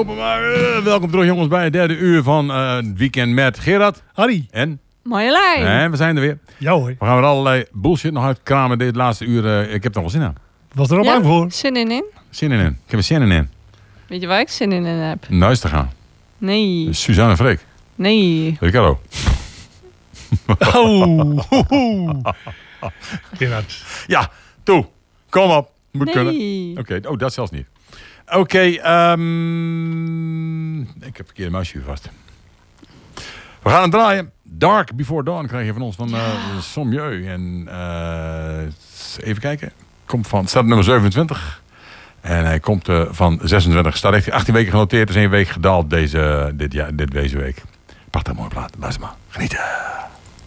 maar. Welkom terug jongens bij het derde uur van het weekend met Gerard. Harry. En? Marjolein. En we zijn er weer. Ja hoor. We gaan weer allerlei bullshit nog uitkramen dit laatste uur. Ik heb er wel zin aan. Was er al bang voor? Zin in? Zin in. Ik heb er zin in. Weet je waar ik zin in heb? Naar huis te gaan. Nee. Suzanne en Freek. Nee. Ricardo. Gerard. Ja, toe. Kom op. Moet Nee. kunnen. Oké, oh dat zelfs niet. Oké, ik heb verkeerde muisje vast. We gaan het draaien. Dark Before Dawn krijg je van ons van Sommieu. En even kijken. Komt van, staat nummer 27. En hij komt van 26. Staat heeft hij 18 weken genoteerd. Is 1 week gedaald deze week. Prachtig mooie plaat. Luister maar. Genieten.